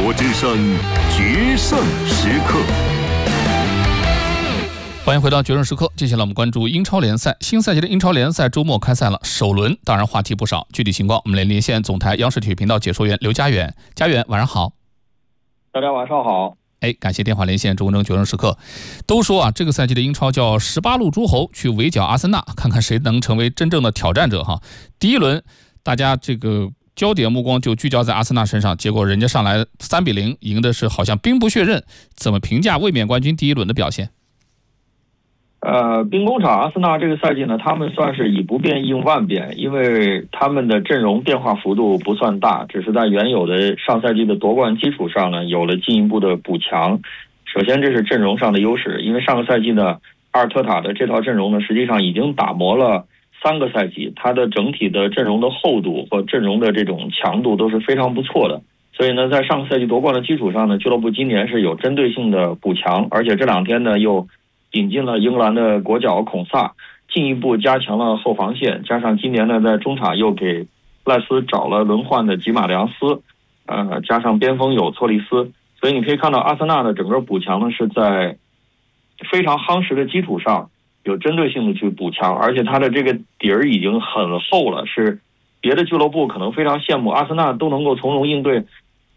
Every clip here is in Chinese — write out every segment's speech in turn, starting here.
国之声决胜时刻。 欢迎回到决胜时刻，接下来我们关注英超联赛。新赛季的英超联赛周末开赛了，首轮当然话题不少。具体情况我们来连线总台央视体育频道解说员刘佳远。佳远，晚上好。 大家晚上好。 感谢电话连线中国决胜时刻。都说啊，这个赛季的英超叫18路诸侯去围剿阿森纳，看看谁能成为真正的挑战者哈。第一轮大家这个焦点目光就聚焦在阿森纳身上，结果人家上来3-0赢的是好像兵不血刃。怎么评价卫冕冠军第一轮的表现？ 兵工厂阿森纳这个赛季呢，他们算是以不变应万变，因为他们的阵容变化幅度不算大，只是在原有的上赛季的夺冠基础上呢，有了进一步的补强。首先这是阵容上的优势，因为上个赛季呢，阿尔特塔的这套阵容呢，实际上已经打磨了3个赛季，它的整体的阵容的厚度和阵容的这种强度都是非常不错的。所以呢，在上个赛季夺冠的基础上呢，俱乐部今年是有针对性的补强，而且这2天呢又引进了英格兰的国脚孔萨，进一步加强了后防线，加上今年呢在中场又给赖斯找了轮换的吉马良斯，加上边锋有措利斯，所以你可以看到阿森纳的整个补强呢是在非常夯实的基础上有针对性的去补强，而且它的这个底儿已经很厚了，是别的俱乐部可能非常羡慕阿森纳都能够从容应对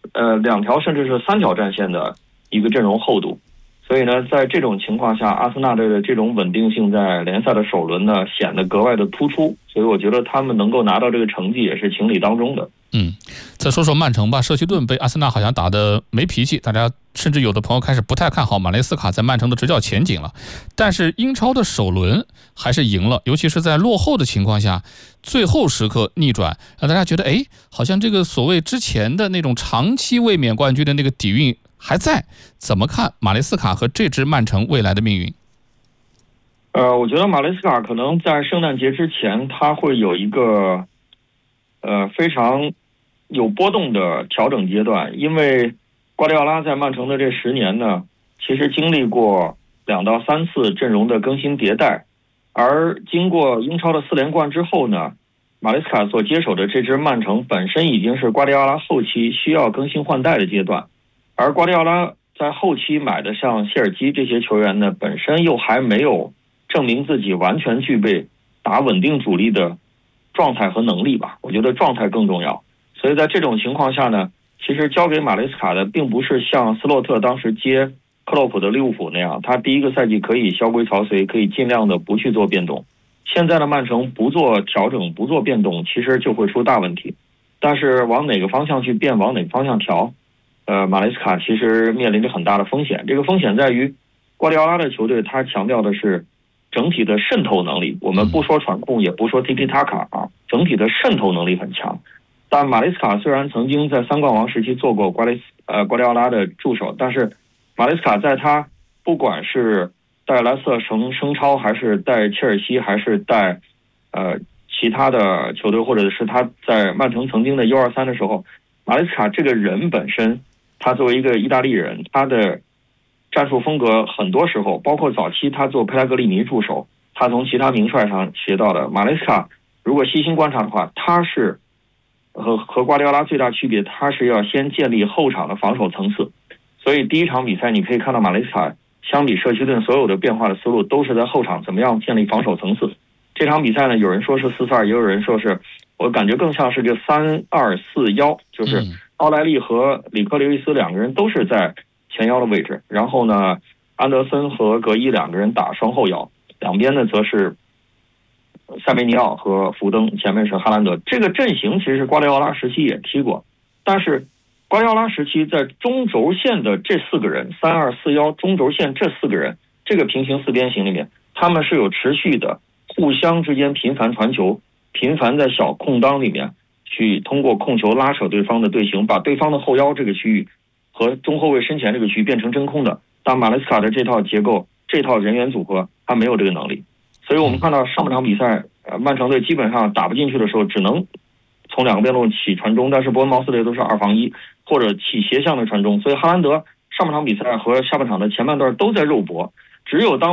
2条甚至是3条战线的一个阵容厚度。所以呢，在这种情况下，阿森纳的这种稳定性在联赛的首轮呢显得格外的突出，所以我觉得他们能够拿到这个成绩也是情理当中的。 再说说曼城吧，社区盾被阿森纳好像打得没脾气，大家甚至有的朋友开始不太看好马雷斯卡在曼城的执教前景了。但是英超的首轮还是赢了，尤其是在落后的情况下，最后时刻逆转，让大家觉得好像这个所谓之前的那种长期卫冕冠军的那个底蕴还在。怎么看马雷斯卡和这支曼城未来的命运？ 我觉得马雷斯卡可能在圣诞节之前他会有一个非常有波动的调整阶段，因为瓜迪奥拉在曼城的这10年呢，其实经历过2到3次阵容的更新迭代，而经过英超的4连冠之后呢，马雷斯卡所接手的这支曼城本身已经是瓜迪奥拉后期需要更新换代的阶段，而瓜迪奥拉在后期买的像谢尔基这些球员呢，本身又还没有证明自己完全具备打稳定主力的状态和能力吧，我觉得状态更重要。所以在这种情况下呢，其实交给马雷斯卡的并不是像斯洛特当时接克洛普的利物浦那样，他第一个赛季可以萧规曹随，可以尽量的不去做变动。现在的曼城不做调整不做变动，其实就会出大问题。但是往哪个方向去变，往哪个方向调，马雷斯卡其实面临着很大的风险。这个风险在于瓜迪奥拉的球队他强调的是整体的渗透能力，我们不说传控也不说 Tiki Taka 啊，整体的渗透能力很强。但马雷斯卡虽然曾经在3冠王时期做过瓜迪奥拉的助手，但是马雷斯卡在他不管是带莱斯特升超，还是带切尔西，还是带其他的球队，或者是他在曼城曾经的U23的时候，马雷斯卡这个人本身，他作为一个意大利人，他的战术风格很多时候，包括早期他做佩莱格里尼助手，他从其他名帅上学到的。马雷斯卡如果细心观察的话，他是和瓜迪奥拉最大区别，他是要先建立后场的防守层次。所以第一场比赛你可以看到马雷斯卡相比社区盾所有的变化的思路都是在后场怎么样建立防守层次。这场比赛呢，有人说是4-4-2，也有人说是，我感觉更像是这3-2-4-1，就是奥莱利和里克雷维斯2个人都是在前腰的位置，然后呢，安德森和格伊2个人打双后腰，两边呢则是塞梅尼奥和福登，前面是哈兰德。这个阵型其实瓜迪奥拉时期也踢过，但是瓜迪奥拉时期在中轴线的这4个人，3-2-4-1中轴线这4个人，这个平行4边形里面，他们是有持续的互相之间频繁传球，频繁在小空当里面去通过控球拉扯对方的队形，把对方的后腰这个区域和中后卫身前这个区域变成真空的。但马雷斯卡的这套结构，这套人员组合，他没有这个能力。所以我们看到上半场比赛，曼城队基本上打不进去的时候，只能从2个边路起传中，但是伯恩茅斯队都是2防1或者起斜向的传中。所以哈兰德上半场比赛和下半场的前半段都在肉搏，只有当